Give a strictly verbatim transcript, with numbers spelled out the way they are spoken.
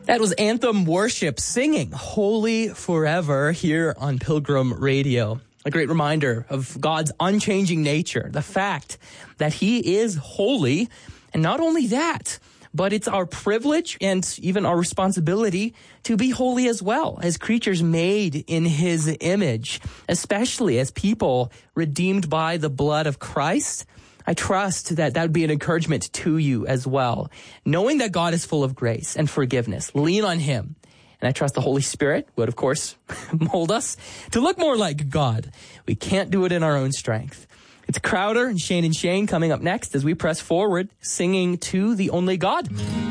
That was Anthem Worship singing Holy Forever here on Pilgrim Radio. A great reminder of God's unchanging nature, the fact that he is holy. And not only that, but it's our privilege and even our responsibility to be holy as well, as creatures made in his image, especially as people redeemed by the blood of Christ. I trust that that would be an encouragement to you as well. Knowing that God is full of grace and forgiveness, lean on him. And I trust the Holy Spirit would, of course, mold us to look more like God. We can't do it in our own strength. It's Crowder and Shane and Shane coming up next as we press forward, singing to the only God.